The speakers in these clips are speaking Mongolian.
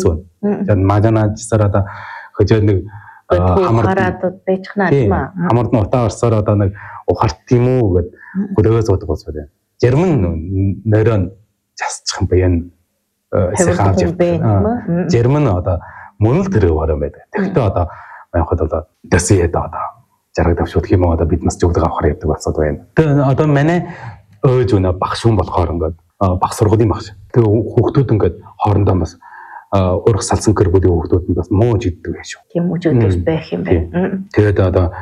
сон. Жан мажанаачлаар одоо хөжөө нэг хамаарад бэжхнаа хамард нь утаа орсоор одоо нэг ухарт юм уу гэд хөлөөгөө суудаг ус байна. Жермэн нойрон засчих юм байна. Жермэн одоо мөн л тэрэг баран байдаг. Тэгтээ одоо явахад одоо дэсээд одоо жаргадав шууд юм одоо бид нас зүгдэг авахар явдаг болсод байна. Тэгээ одоо манай өөж өнө багш хүн болохоор ингээд баг сургуулийн багш. Тэгээ хүүхдүүд ингээд хоорондоо бас урах салсан гэр бүлийн хүүхдүүд нь бас мууж иддэг байх шүү. Тийм үжигдээс байх юм байна. Тэгээд одоо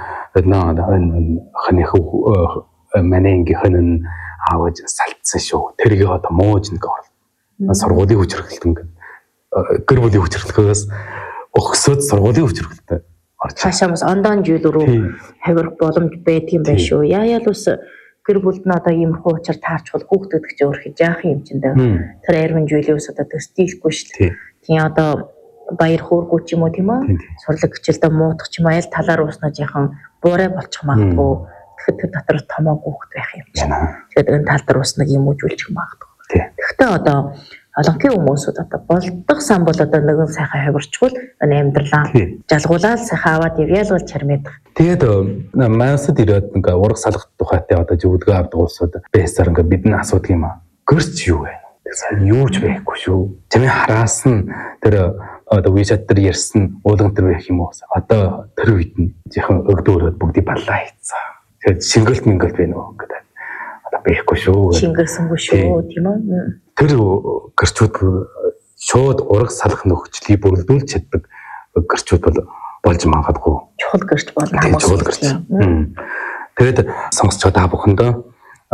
ханийх манайнгийнхэн аваж салцсан шүү. Тэрийг одоо мууж нэг орлоо. Сургуулийн хүчрхэлт ингээд гэр бүлийн хүчрхлээс өгсөд сургуулийн хүчрхэлтэй орж цаашаа бас ондоон жил рүү хавирах боломж байдгийн байх шүү. Яаял ус гэр бүлд нь одоо иймэрхүү учир таарчвал хүүхдүүд гэж өөр хийж яах юм чинь дээ. Тэр арвин жилийн ус одоо төсдийлэхгүй шүү дээ. Тийм одоо баяр хөөргөө ч юм уу тийм үү? Сурлаг хичээлдээ муудах ч юм аль талаар уснаа жаахан буурай болчих магадгүй. Тэгэхэд тэр дотор томоо хүүхд байх юм чинь. Тэгээд энэ тал дээр уснаг юм үжүүлчих магадгүй. Тэгэхдээ одоо олонхын хүмүүсүүд одоо болдох сан бол одоо нэгэн сайхан хавирчвал амьдралаа жалгуулаад сайхан аваад явъя л бол чармайдах. Тэгээд манайсад ирээд ингээ ураг салгах тухайтай одоо зөвлөгөө авдаг улсууд байсаар ингээ бидний асуудаг юм аа. Гэрч юу вэ? Тэгсэн юу ч байхгүй шүү. Чамын хараас нь тэр одоо WeChat дээр ярьсан уулан тэр байх юм уу? Одоо тэр үед нь жоохон өгдөөрөөд бүгдийг баллаа хийцээ. Тэгээд шингэлт мингэлт байна уу гэдэг. Одоо байхгүй шүү. Шингэлсэнгүй шүү тийм үү? Тэр гэрчүүд шууд ураг салах нөхцөлийг бүрдүүлж чаддаг гэрчүүд бол болж магадгүй. Чухал гэрч болно хамаагүй. Тэгээд сонсч байгаа бүхэндээ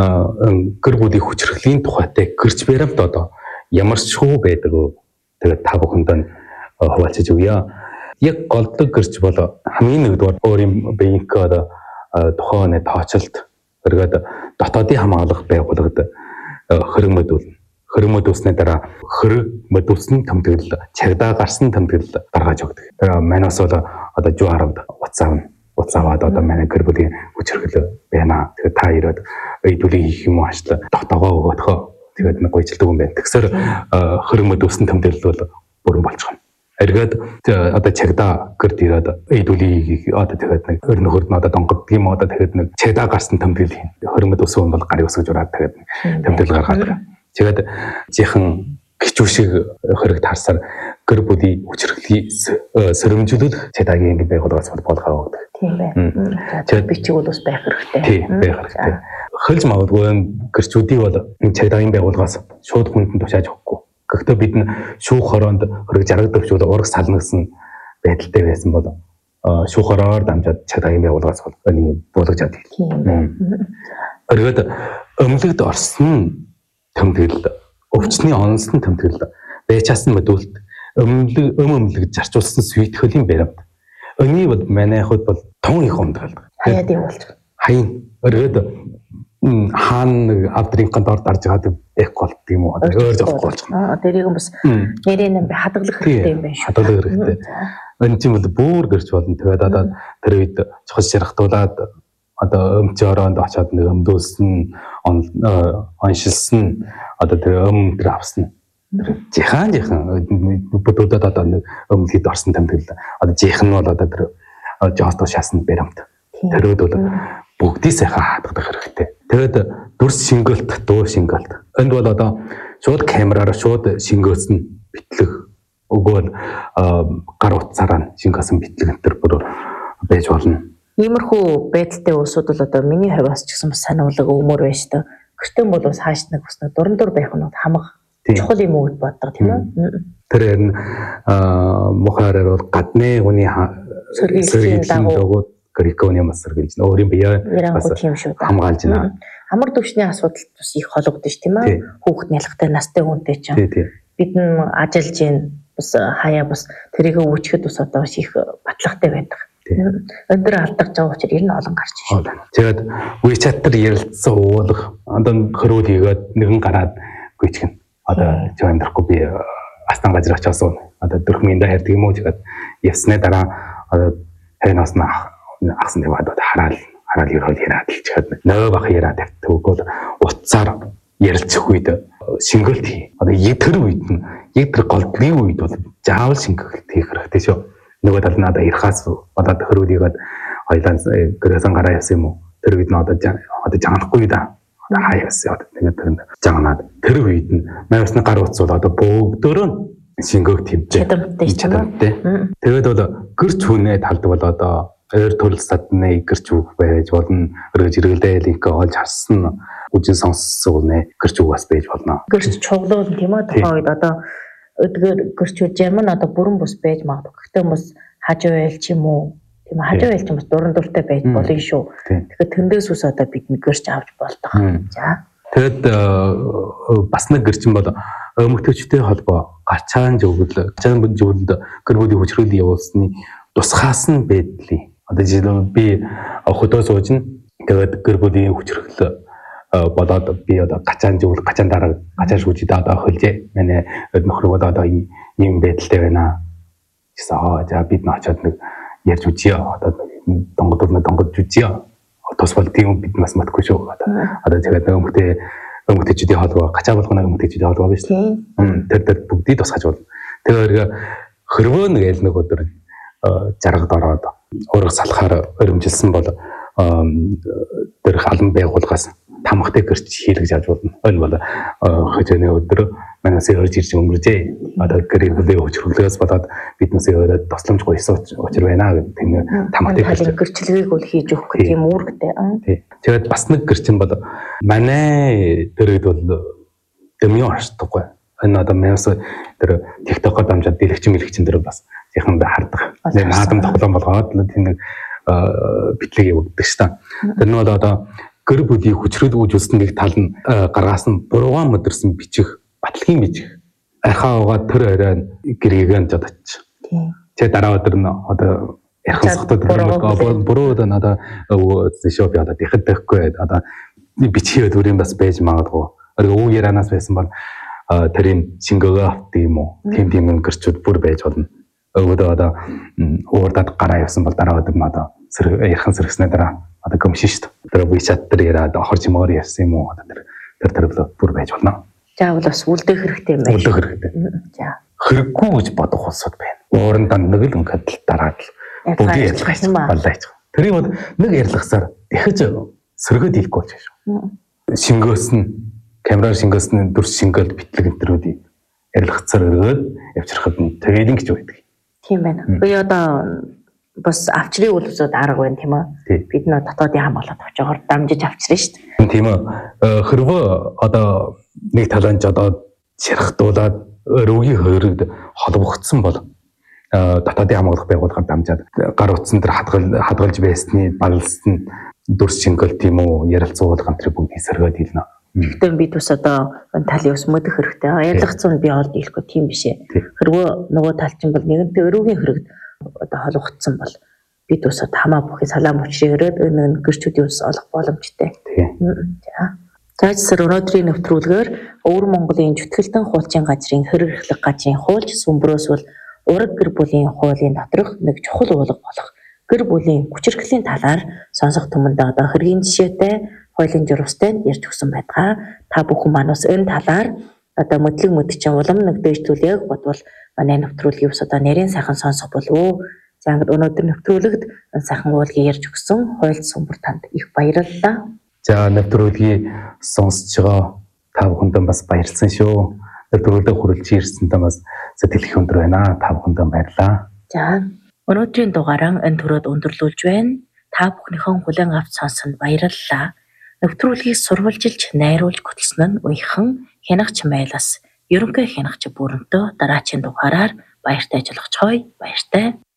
гэр бүлийн хүчирхлийн тухайтай гэрч баримт одоо ямар ч шүү байдаг вэ? Тэгээд та бүхэндээ хуваалцаж өгье. Яг голдог гэрч бол хамгийн нэгдүгээр өөрийн биеийнхээ одоо тухайн тооцолт эргээд дотоодын хамгаалах байгууллагад хэрэг мэдүүлнэ. Хэрэг мэдүүлснээр дараа хэрэг мэдүүлсэн тэмдэглэл чагдаа гарсан тэмдэглэл гаргаж өгдөг. Тэгээ манайс бол одоо жуу хараад уцааваад одоо манай гэр бүлийн хүчирхэл байна. Тэгээ та ирээд эдүүлийг хийх юм уу аашла дотоогоо өгөхөө. Тэгээд нэг гойжилдаг юм байна. Тэгсээр хэрэг мэдүүлсэн тэмдэглэл бол бүрэн болчихно. Эргээд одоо чагдаа гэрд ирээд эдүүлийг одоо тэгээд нэг өр нөхөрд нь одоо донгод юм одоо тэгээд нэг чагдаа гарсан тэмдэглэл хийн. Хэрэг мэдүүлсэн бол гарын өсгөж ураад тэгээд тэмдэглэл гаргаад. Тэгээд жихэн гिचүү шиг хэрэг таарсаар гэр бүлийн хүчирхлийг сөрөмжлүүлэх чадаагийн ингэ байгууллагаас болгоо өгдөг. Тийм байна. Тэгээд бичиг бол бас байх хэрэгтэй. Тийм байх хэрэгтэй. Хөлж магадгүй гэрчүүдийг бол чадаагийн байгууллагаас шууд хүнд нь тушааж өгөхгүй. Гэхдээ бид нь шүүх хороонд хэрэг жаргадагч бол ураг салнагсан байдалтай байсан бол шүүх хороор дамжаад чадаагийн байгууллагаас болгож чаддаг. Эргээд өмлөгд орсон тэмдэглэл өвчний онцлог тэмдэглэл байчаасан мэдүүлэлт өмлөг зарчуулсан сүйтгэлийн баримт. Өний бол манай хүүд бол тун их өмдөг. Хаяад юм болж. Хаян өрөөд хаан авдрынханд орд арж байгаа байхгүй болт юм уу? Өөр зовхгүй болж байна. Тэрийг бас нэрийн хадгалах хэрэгтэй юм байна шүү. Хадгалах хэрэгтэй. Энэ чинь бол бүр гэрч болно. Тэгээд одоо тэр үед чухал ширхтуулаад одоо өмчөөрөнд очиод нэг өмдүүлсэн оншилсан одоо тэр өмдөр авсан. Жихан бүдүүдэд одоо нэг өмлөд орсон тэмдэглэл. Одоо жихан нь бол одоо тэр жоосто шаасан баримт. Тэрүүд бол бүгдийг сайхан хадгалах хэрэгтэй. Тэгээд дүрс шингэлт, дуу шингэлт. Энд бол одоо шууд камераар шууд шингээсэн битлэг өгөөл гар утсаараа шингээсэн битлэг энэ төр бүр байж болно. Иймэрхүү байдалтай улсууд бол одоо миний хувьас ч гэсэн бас сануулга өгмөр байна шүү дээ. Гэртэн бол бас хаашнаг уснаа дуран дур байх нь хамаг чухал юм уу боддог тийм үү? Тэр энэ мохаараар бол гадны хүний сэргийллийн дагуу гриконы мас сэргийлж өөрийн бие бас хамгаалж байна. Амар төвшний асуудал бас их хологдсон шүү тийм үү? Хүүхэд нялхтай настай хүнтэй ч бид нь ажиллаж гин бас хаяа бас тэрийг өвчгöd бас одоо их батлагтай байдаг. Өндөр алдаж байгаа учраас ер нь олон гарч шүү. Тэгээд WeChat дээр ярилцсан уулах одоо хөрөөл хийгээд нэгэн гараад гүйчихнэ. Одоо ч амьдрахгүй би астан газар очиж асуу. Одоо дөрхмийн даа ярьдаг юм уу гэхэд явсны дараа одоо хэнаас нь ахсан яваад хараад ерөөл яриад л чихэд нөө бах яриад тавьдаг бол утсаар ярилцах үед шингэлт хий. Одоо тэр үед нь яг тэр голдны үед бол заавал шингэлт хийх хэрэгтэй шүү. Нөгөө тал нь одоо ярихаас болоод хөрөөдийгээд хоёлаа гэрээсэн гараа явсан юм уу? Тэр үед нь одоо жаганахгүй да. Одоо хаа явсан одоо тэгээд тэр жаганаад тэр үед нь майусны гар утас бол одоо бүгдөө шингөөг тэмцээ. Тэгээд бол гэрч хүнээ талдаг бол одоо ойр төрөл садны гэрч үг байж болно. Өргөж иргэлдээ линк олж харсан үжин сонссон нэ гэрч үг бас байж болно. Гэрч чуглуул тийм үү? Тухайн үед одоо өдгөр гэрч үж юм нь одоо бүрэн бус байж магадгүй. Гэхдээ хүмүүс хажуу байлч юм уу? Тийм хажуу байлч юм бас дуран дуртай байж болно шүү. Тэгэхээр тэндээс ус одоо бид гэрч авч болдог. За. Тэгэд бас нэг гэрчин бол өмгтөчтэй холбоо гачаан зөвлөл гэр бүлийн хүчрхийлэл явуулсны тусгаас нь байдлын одоо жишээлбэл би хөдөө суужна тэгээд гэр бүлийн хүчрхийлэл болоод би одоо гачаан дараа гачаан шүүжид одоо хөлжээ манай нөхрөө одоо ийм байдалтай байна гэсэн за бид н очиод нэг ярьж үзье одоо донгод үзье тус бол тийм бид нас матгүй шүү одоо тэгээд өмгтөчдийн холбоо гачаа болгоно өмгтөчдийн холбоо биш тэр бүгдийг тусгаж болно тэгээд хөрвөө нэг л нэг өдөр жаргад ороод өөрөг салахаар өрөмжилсэн бол тэр халан байгууллагаас тамхтай гэрч хийлгэж авч болно. Энэ бол хөжөөний өдөр манаас өрж ирж өнгөржээ. Одоо гэрийн бүлээн хүчрхлээс болоод биднээс өрөөд тусламжгүй учир байна гэдэг тийм тамхтай гэрчлэгийг бол хийж өгөх гэх юм үүрэгтэй. Тэгээд бас нэг гэрчин бол манай дөрөд бол дэм яашдаггүй. Энэ одоо манаас тэр TikTok-оор дамжаад дэлгэцэн дэр бас яхан хардаг. Наадам тоглоом болгоод тийм нэг битлэг явуулдаг ш та. Тэр нь бол одоо гэр бүлийн хүчрэл үүжүүлсэн нэг тал нь гаргаас нь буруугаан модэрсэн бичих, батлагийн бичих. Архаа угаад тэр орой гэрээгээ нь жодоч. Тэгээ дараа өдөр нь одоо ярхан сохтод буруу одоо надаа шоп яа тэгэхэд тэгэхгүй одоо бичихэд үрийн бас байж магадгүй. Өөр ярианаас байсан бол тэрийн шингөөгөө авдаг юм уу? Тийм гэрчүүд бүр байж болно. Өвдөө одоо уурдаад гараа явсан бол дараа өдөр нь одоо ярхан сэргснээ дараа одоо гомшин шүү дээ. Тэр WeChat дээр яриад орж юмор ярьсан юм уу? Тэр бүр байж болно. Заавал бас үлдэх хэрэгтэй юм байна. Үлдэх хэрэгтэй. За. Хэрэггүй гэж бодох улсууд байна. Уурандаа нэг л өнгөд дараад л бүгд ярьсан боллаач. Тэрийг бол нэг ярьлахсаар дахиж сөргөд хийхгүй болж шүү. Шингөөс нь камераар шингөөс нь дүрс шингөөд битлэг энтрүүдийг ярилцаар өргөөд явчихрахад нь тэгэлэн гэж байдаг. Тийм байна. Би одоо бас авчрыг үлсүүд арга байна тийм үү? Бид нөө дотоодын хамгаалалт очоогоор дамжиж авчрна шүү дээ. Тийм үү. Хэрвээ одоо нэг таланж одоо шархтуулаад өрөөгийн хөрөгд холбогдсон бол дотоодын хамгаалах байгууллагаар дамжаад гар утсан дээр хадгалж байсны балалсан дүрс шингэл тийм үү ярилцуулах хамтрыг бүгдийг сэргээд хэлнэ. Гэхдээ бид бас одоо талын ус мөдөх хэрэгтэй. Ярилцсан би олд ийлэхгүй тийм биш ээ. Хэрвээ нөгөө тал чинь бол нэгэнтээ өрөөгийн хөрөгд одоо холбогдсон бол бид бас хамаа бүхий салаам учрыг өрөөд энэ гэрчүүдийн ус олох боломжтой. За өнөөдрийн нэвтрүүлгээр Өвөр Монголын Чөтгөлтөн хуучин газрын хэрэг эрхлэх газрын хууль сүмбрөөс бол ураг гэр бүлийн хуулийн доторх нэг чухал уулга болох гэр бүлийн хүчирхлийн талаар сонсох түмэндээ одоо хэргийн жишээтэй хуулийн журмстай ярьж өгсөн байдаг. Та бүхэн манус энэ талаар одоо мэдлэг мэдчин улам нэг дэвжүүлэх бодвол манай нэвтрүүлгийг ус одоо нэрийн сайхан сонсох болов. За ингээд өнөөдөр нэвтрүүлэгт сайхан уулгийг ярьж өгсөн хууль сүмбэр танд их баярлалаа. За нэвтрүүлгийг сонсож байгаа та бүхэндээ бас баярлсан шүү. Нэвтрүүлэгт хүрэлж ирсэндээ бас сэтгэл их өндөр байна. Та бүхэндээ баярлалаа. За өнөөдрийн дугаараа энэ төрөд өндөрлүүлж байна. Та бүхнийхэн хүлээн авч сонсонд баярлалаа. Нэвтрүүлгийг сурвалжилж, найруулж хөтлсөн нь уяхан Хянагч Майлас ерөнхий хянагч бүрэнтөө дараачийн дугаараар баяртай ажиллагчхой баяртай.